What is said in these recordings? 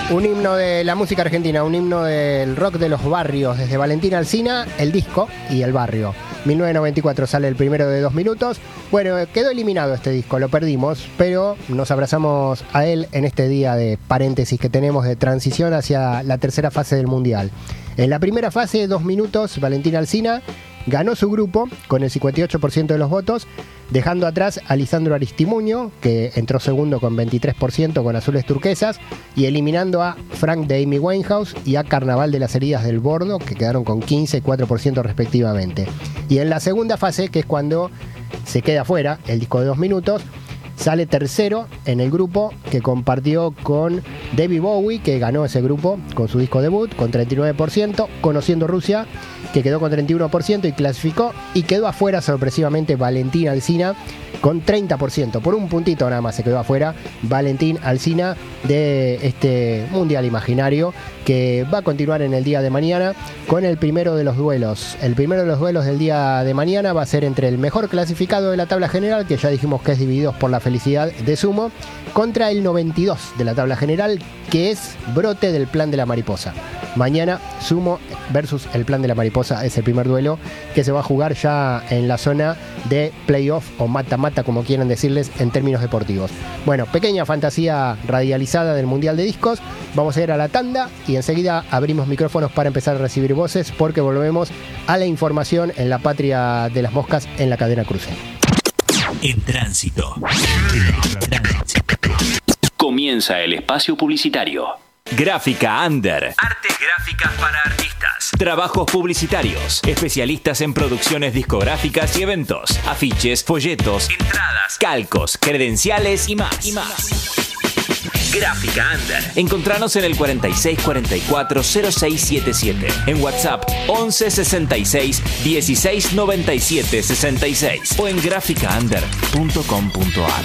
Un himno de la música argentina, un himno del rock de los barrios, desde Valentín Alsina, el disco y el barrio. 1994 sale el primero de 2 minutos. Bueno, quedó eliminado este disco, lo perdimos, pero nos abrazamos a él en este día de paréntesis que tenemos de transición hacia la tercera fase del Mundial. En la primera fase, 2 minutos, Valentín Alsina ganó su grupo con el 58% de los votos, dejando atrás a Lisandro Aristimuño, que entró segundo con 23% con Azules Turquesas, y eliminando a Frank de Amy Winehouse y a Carnaval de las Heridas del Bordo, que quedaron con 15 y 4% respectivamente. Y en la segunda fase, que es cuando se queda fuera el disco de 2 minutos, sale tercero en el grupo que compartió con David Bowie, que ganó ese grupo con su disco debut con 39%, Conociendo Rusia, que quedó con 31% y clasificó, y quedó afuera sorpresivamente Valentín Alsina con 30%. Por un puntito nada más se quedó afuera Valentín Alsina de este Mundial Imaginario, que va a continuar en el día de mañana con el primero de los duelos. El primero de los duelos del día de mañana va a ser entre el mejor clasificado de la tabla general, que ya dijimos que es Divididos por la Felicidad de Sumo, contra el 92 de la tabla general, que es Brote del Plan de la Mariposa. Mañana Sumo versus el Plan de la Mariposa es el primer duelo que se va a jugar ya en la zona de playoff o mata-mata, como quieran decirles en términos deportivos. Bueno, pequeña fantasía radializada del Mundial de Discos. Vamos a ir a la tanda y enseguida abrimos micrófonos para empezar a recibir voces, porque volvemos a la información en la patria de las moscas en la cadena Cruce. En tránsito. Comienza el espacio publicitario. Gráfica Under. Artes gráficas para artistas. Trabajos publicitarios. Especialistas en producciones discográficas y eventos. Afiches, folletos, entradas, calcos, credenciales y más. Gráfica Under. Encontranos en el 4644-0677. En WhatsApp 1166 1697 66 o en graficaunder.com.ar.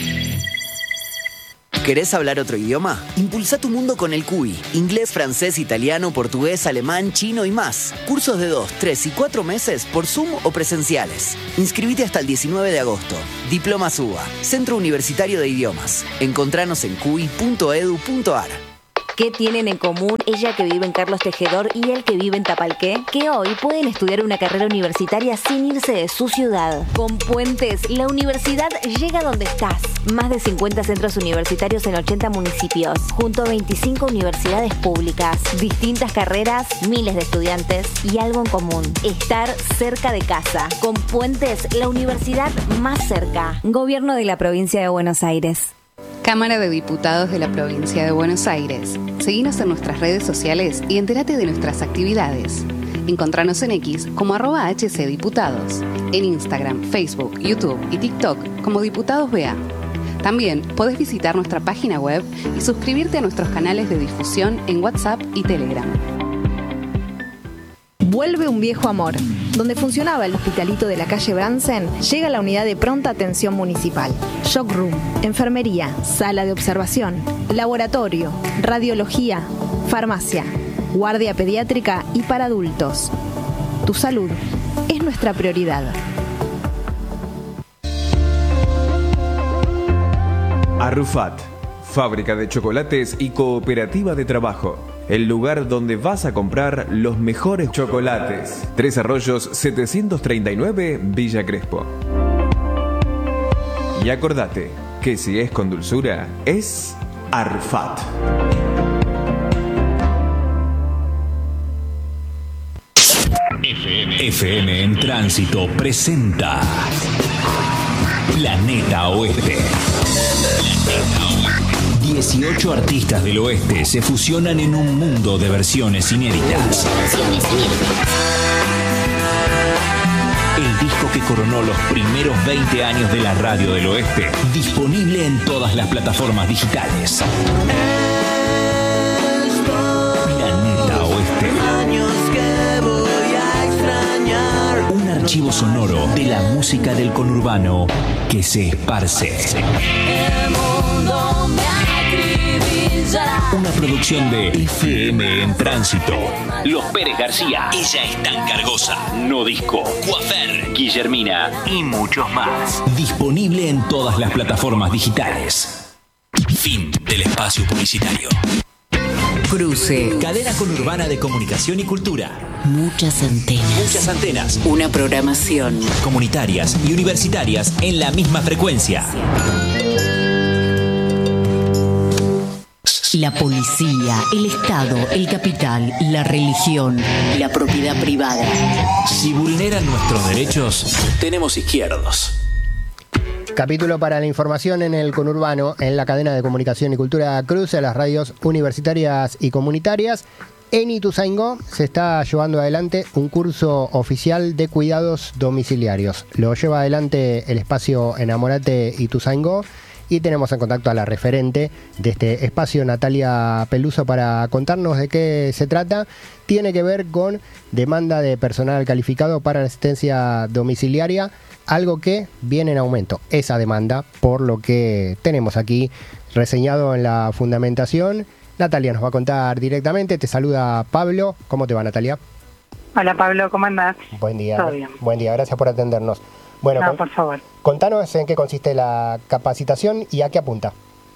¿Querés hablar otro idioma? Impulsa tu mundo con el CUI. Inglés, francés, italiano, portugués, alemán, chino y más. Cursos de 2, 3 y 4 meses por Zoom o presenciales. Inscribite hasta el 19 de agosto. Diplomas UBA, Centro Universitario de Idiomas. Encontranos en cui.edu.ar. ¿Qué tienen en común ella que vive en Carlos Tejedor y él que vive en Tapalqué? Que hoy pueden estudiar una carrera universitaria sin irse de su ciudad. Con Puentes, la universidad llega donde estás. Más de 50 centros universitarios en 80 municipios, junto a 25 universidades públicas. Distintas carreras, miles de estudiantes y algo en común: estar cerca de casa. Con Puentes, la universidad más cerca. Gobierno de la Provincia de Buenos Aires. Cámara de Diputados de la Provincia de Buenos Aires. Seguinos en nuestras redes sociales y entérate de nuestras actividades. Encontranos en X como @HCDiputados. En Instagram, Facebook, YouTube y TikTok como Diputados BA. También podés visitar nuestra página web y suscribirte a nuestros canales de difusión en WhatsApp y Telegram. Vuelve un viejo amor. Donde funcionaba el hospitalito de la calle Bransen, llega la unidad de pronta atención municipal. Shock Room, enfermería, sala de observación, laboratorio, radiología, farmacia, guardia pediátrica y para adultos. Tu salud es nuestra prioridad. Arrufat, fábrica de chocolates y cooperativa de trabajo. El lugar donde vas a comprar los mejores chocolates. 3 Arroyos 739, Villa Crespo. Y acordate que si es con dulzura, es Arrufat. FM en Tránsito presenta Planeta Oeste. 18 artistas del oeste se fusionan en un mundo de versiones inéditas. El disco que coronó los primeros 20 años de la radio del oeste, disponible en todas las plataformas digitales. Planeta Oeste. Un archivo sonoro de la música del conurbano que se esparce. Una producción de FM en Tránsito. Los Pérez García, Ella es tan cargosa, No Disco, Coafer, Guillermina y muchos más. Disponible en todas las plataformas digitales. Fin del espacio publicitario. Cruce. Cadena conurbana de comunicación y cultura. Muchas antenas. Muchas antenas. Una programación. Comunitarias y universitarias en la misma frecuencia. La policía, el Estado, el capital, la religión, la propiedad privada. Si vulneran nuestros derechos, tenemos izquierdos. Capítulo para la información en el conurbano, en la cadena de comunicación y cultura Cruce, las radios universitarias y comunitarias. En Ituzaingó se está llevando adelante un curso oficial de cuidados domiciliarios. Lo lleva adelante el espacio Enamorate Ituzaingó. Y tenemos en contacto a la referente de este espacio, Natalia Peluso, para contarnos de qué se trata. Tiene que ver con demanda de personal calificado para la asistencia domiciliaria, algo que viene en aumento, esa demanda, por lo que tenemos aquí reseñado en la fundamentación. Natalia nos va a contar directamente. Te saluda Pablo. ¿Cómo te va, Natalia? Hola, Pablo, ¿cómo andás? Buen día. Todo bien. Buen día, gracias por atendernos. Bueno, no, por favor. Contanos en qué consiste la capacitación y a qué apunta.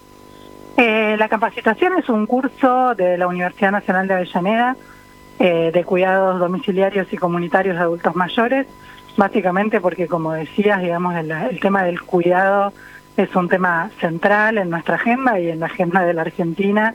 La capacitación es un curso de la Universidad Nacional de Avellaneda de cuidados domiciliarios y comunitarios de adultos mayores, básicamente porque, como decías, digamos, el tema del cuidado es un tema central en nuestra agenda y en la agenda de la Argentina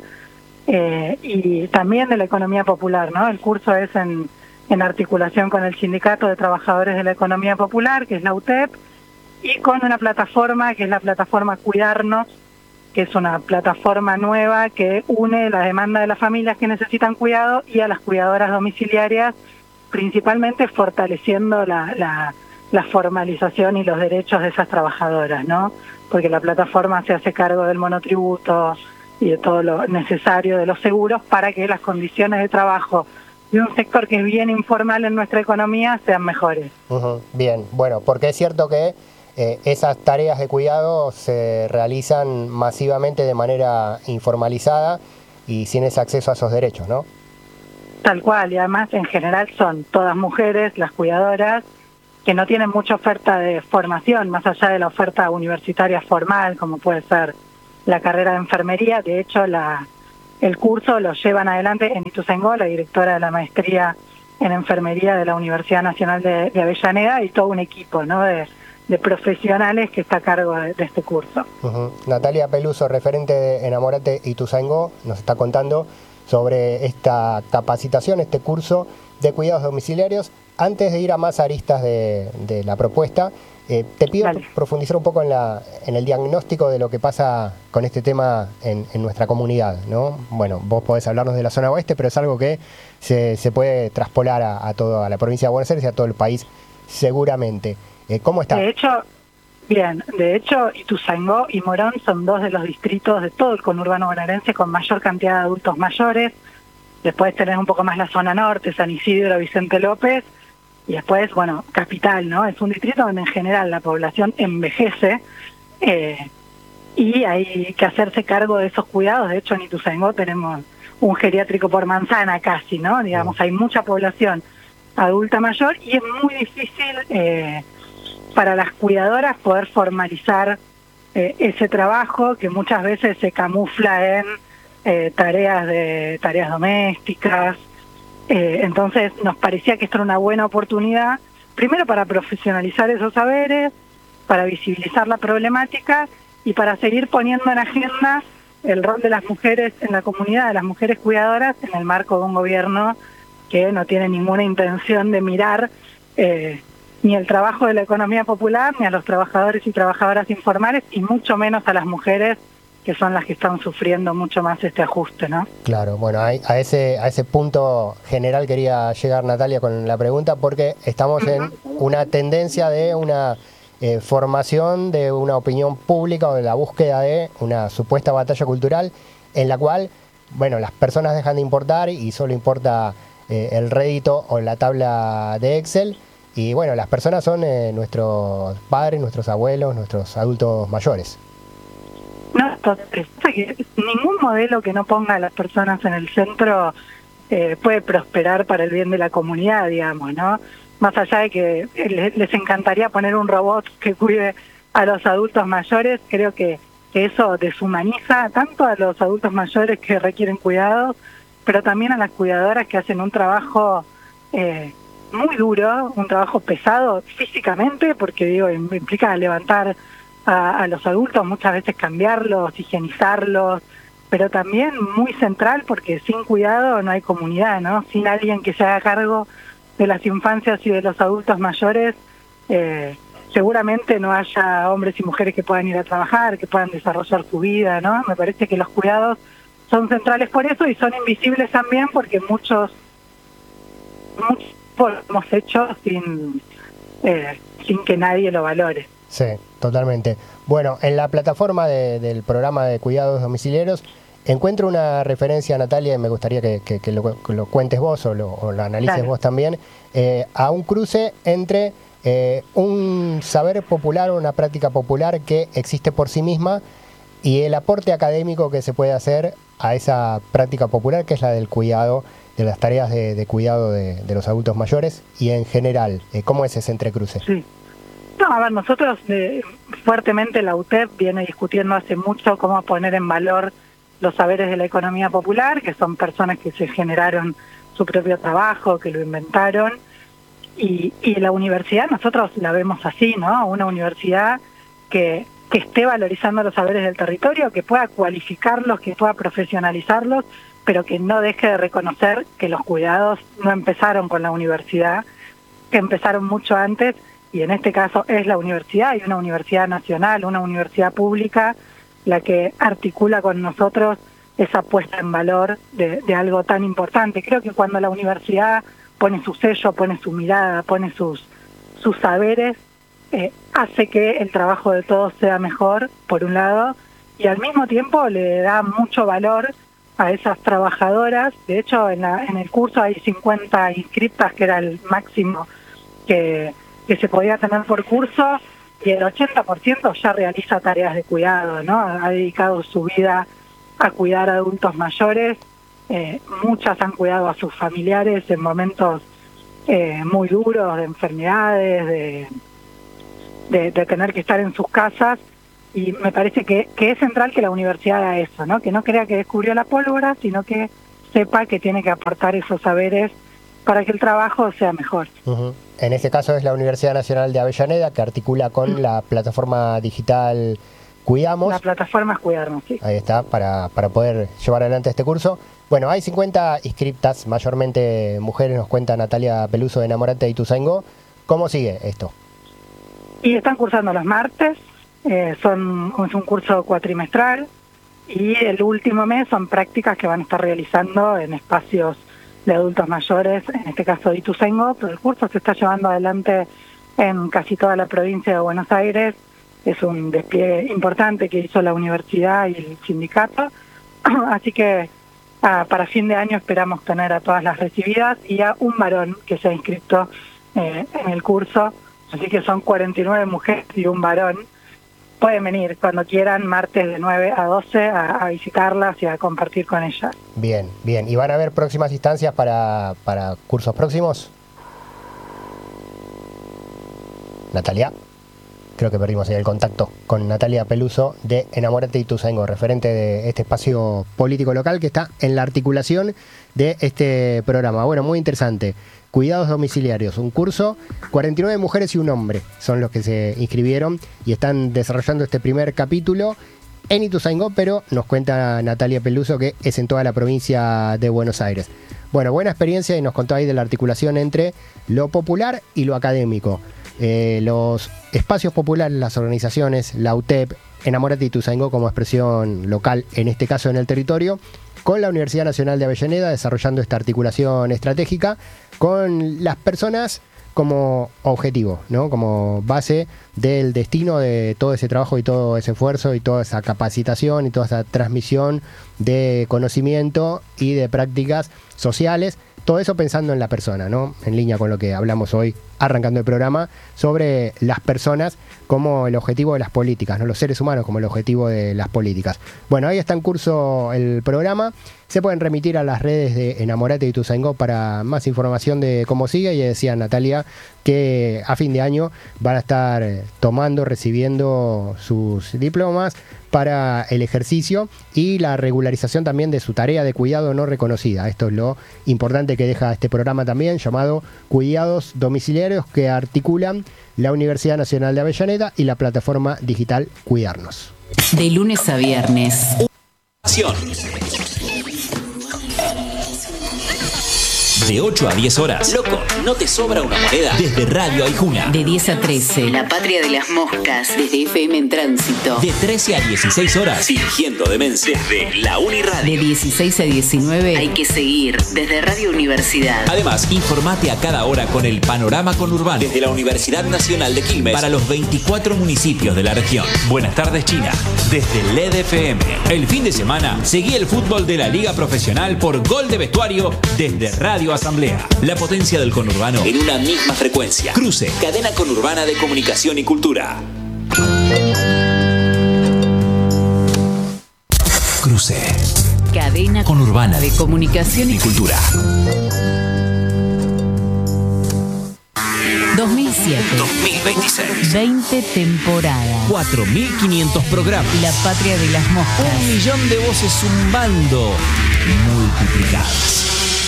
y también de la economía popular, ¿no? El curso es en articulación con el Sindicato de Trabajadores de la Economía Popular, que es la UTEP, y con una plataforma que es la plataforma Cuidarnos, que es una plataforma nueva que une la demanda de las familias que necesitan cuidado y a las cuidadoras domiciliarias, principalmente fortaleciendo la formalización y los derechos de esas trabajadoras, ¿no? Porque la plataforma se hace cargo del monotributo y de todo lo necesario de los seguros para que las condiciones de trabajo de un sector que es bien informal en nuestra economía sean mejores. Bien, bueno, porque es cierto que esas tareas de cuidado se realizan masivamente de manera informalizada y sin ese acceso a esos derechos, ¿no? Tal cual, y además en general son todas mujeres, las cuidadoras, que no tienen mucha oferta de formación, más allá de la oferta universitaria formal, como puede ser la carrera de enfermería. De hecho, el curso lo llevan adelante en Ituzaingó, la directora de la maestría en enfermería de la Universidad Nacional de Avellaneda, y todo un equipo, ¿no?, de profesionales que está a cargo de este curso. Natalia Peluso, referente de Enamorate Ituzaingó, nos está contando sobre esta capacitación, este curso de cuidados domiciliarios. Antes de ir a más aristas de la propuesta, te pido profundizar un poco en el diagnóstico de lo que pasa con este tema en nuestra comunidad, ¿no? Bueno, vos podés hablarnos de la zona oeste, pero es algo que se puede traspolar a toda la provincia de Buenos Aires y a todo el país seguramente. ¿Cómo está? De hecho, Ituzaingó y Morón son dos de los distritos de todo el conurbano bonaerense con mayor cantidad de adultos mayores. Después tenés un poco más la zona norte, San Isidro, Vicente López, y después, bueno, Capital, ¿no? Es un distrito donde en general la población envejece y hay que hacerse cargo de esos cuidados. De hecho, en Ituzaingó tenemos un geriátrico por manzana casi, ¿no? Digamos, hay mucha población adulta mayor y es muy difícil para las cuidadoras poder formalizar ese trabajo que muchas veces se camufla en tareas domésticas. Entonces nos parecía que esto era una buena oportunidad, primero para profesionalizar esos saberes, para visibilizar la problemática y para seguir poniendo en agenda el rol de las mujeres en la comunidad, de las mujeres cuidadoras, en el marco de un gobierno que no tiene ninguna intención de mirar ni el trabajo de la economía popular, ni a los trabajadores y trabajadoras informales, y mucho menos a las mujeres, que son las que están sufriendo mucho más este ajuste, ¿no? Claro, bueno, a ese punto general quería llegar, Natalia, con la pregunta, porque estamos en una tendencia de una formación de una opinión pública o de la búsqueda de una supuesta batalla cultural en la cual, bueno, las personas dejan de importar y solo importa el rédito o la tabla de Excel. Y bueno, las personas son nuestros padres, nuestros abuelos, nuestros adultos mayores. No, ningún modelo que no ponga a las personas en el centro puede prosperar para el bien de la comunidad, digamos, ¿no? Más allá de que les encantaría poner un robot que cuide a los adultos mayores, creo que eso deshumaniza tanto a los adultos mayores que requieren cuidados pero también a las cuidadoras que hacen un trabajo muy duro, un trabajo pesado físicamente, porque digo, implica levantar a los adultos, muchas veces cambiarlos, higienizarlos, pero también muy central porque sin cuidado no hay comunidad, ¿no? Sin alguien que se haga cargo de las infancias y de los adultos mayores, seguramente no haya hombres y mujeres que puedan ir a trabajar, que puedan desarrollar su vida, ¿no? Me parece que los cuidados son centrales por eso y son invisibles también porque muchos lo hemos hecho sin que nadie lo valore. Sí, totalmente. Bueno, en la plataforma del programa de cuidados domiciliarios encuentro una referencia, Natalia, y me gustaría que lo cuentes vos o lo analices Claro. vos también, a un cruce entre un saber popular o una práctica popular que existe por sí misma y el aporte académico que se puede hacer a esa práctica popular, que es la del cuidado, de las tareas de cuidado de los adultos mayores y en general. ¿Cómo es ese entrecruce? Sí. No, a ver, nosotros fuertemente la UTEP viene discutiendo hace mucho cómo poner en valor los saberes de la economía popular, que son personas que se generaron su propio trabajo, que lo inventaron, y la universidad nosotros la vemos así, ¿no? Una universidad que esté valorizando los saberes del territorio, que pueda cualificarlos, que pueda profesionalizarlos, pero que no deje de reconocer que los cuidados no empezaron con la universidad, que empezaron mucho antes, y en este caso es la universidad, y una universidad nacional, una universidad pública, la que articula con nosotros esa puesta en valor de algo tan importante. Creo que cuando la universidad pone su sello, pone su mirada, pone sus saberes, hace que el trabajo de todos sea mejor, por un lado, y al mismo tiempo le da mucho valor a esas trabajadoras. De hecho, en el curso hay 50 inscriptas, que era el máximo que se podía tener por curso, y el 80% ya realiza tareas de cuidado, ¿no? Ha dedicado su vida a cuidar a adultos mayores. Muchas han cuidado a sus familiares en momentos muy duros, de enfermedades, de tener que estar en sus casas, y me parece que es central que la universidad haga eso, ¿no? Que no crea que descubrió la pólvora, sino que sepa que tiene que aportar esos saberes para que el trabajo sea mejor. Uh-huh. En este caso es la Universidad Nacional de Avellaneda, que articula con la plataforma digital Cuidamos. La plataforma es Cuidarnos, sí. Ahí está, para poder llevar adelante este curso. Bueno, hay 50 inscriptas, mayormente mujeres, nos cuenta Natalia Peluso de Enamorate de Ituzaingó. ¿Cómo sigue esto? Y están cursando los martes, es un curso cuatrimestral, y el último mes son prácticas que van a estar realizando en espacios de adultos mayores, en este caso de Ituzaingó, pero el curso se está llevando adelante en casi toda la provincia de Buenos Aires. Es un despliegue importante que hizo la universidad y el sindicato, así que para fin de año esperamos tener a todas las recibidas y a un varón que se ha inscrito en el curso, así que son 49 mujeres y un varón. Pueden venir cuando quieran, martes de 9 a 12, a visitarlas y a compartir con ellas. Bien, bien. ¿Y van a haber próximas instancias para cursos próximos? Natalia. Creo que perdimos ahí el contacto con Natalia Peluso de Enamorate de Ituzaingó, referente de este espacio político local que está en la articulación de este programa. Bueno, muy interesante. Cuidados domiciliarios, un curso, 49 mujeres y un hombre son los que se inscribieron y están desarrollando este primer capítulo en Ituzaingó, pero nos cuenta Natalia Peluso que es en toda la provincia de Buenos Aires. Bueno, buena experiencia, y nos contó ahí de la articulación entre lo popular y lo académico. Los espacios populares, las organizaciones, la UTEP, Enamorate de Ituzaingó como expresión local, en este caso en el territorio, con la Universidad Nacional de Avellaneda desarrollando esta articulación estratégica con las personas como objetivo, ¿no? Como base del destino de todo ese trabajo y todo ese esfuerzo y toda esa capacitación y toda esa transmisión de conocimiento y de prácticas sociales. Todo eso pensando en la persona, ¿no? En línea con lo que hablamos hoy, arrancando el programa, sobre las personas como el objetivo de las políticas, ¿no? Los seres humanos como el objetivo de las políticas. Bueno, ahí está en curso el programa. Se pueden remitir a las redes de Enamorate de Ituzaingó para más información de cómo sigue. Y decía Natalia que a fin de año van a estar recibiendo sus diplomas para el ejercicio y la regularización también de su tarea de cuidado no reconocida. Esto es lo importante que deja este programa también, llamado Cuidados Domiciliarios, que articulan la Universidad Nacional de Avellaneda y la plataforma digital Cuidarnos. De lunes a viernes. De 8 a 10 horas. Loco, ¿no te sobra una moneda? Desde Radio Aijuna. De 10 a 13. La Patria de las Moscas. Desde FM en Tránsito. De 13 a 16 horas. Fingiendo demencia. Desde la Uniradio. De 16 a 19. Hay que seguir. Desde Radio Universidad. Además, informate a cada hora con el panorama conurbano. Desde la Universidad Nacional de Quilmes. Para los 24 municipios de la región. Buenas tardes, China. Desde LED FM. El fin de semana, seguí el fútbol de la Liga Profesional por Gol de Vestuario desde Radio Asamblea. La potencia del conurbano en una misma frecuencia. Cruce, cadena conurbana de comunicación y cultura. Cruce, cadena conurbana de comunicación y cultura. 2007. 2026. 20 temporadas. 4.500 programas. La Patria de las Moscas. 1 millón de voces zumbando multiplicadas.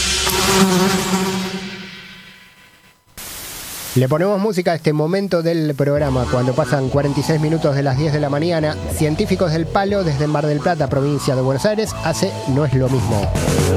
Le ponemos música a este momento del programa cuando pasan 46 minutos de las 10 de la mañana. Científicos del Palo desde Mar del Plata, provincia de Buenos Aires, hace No es lo mismo.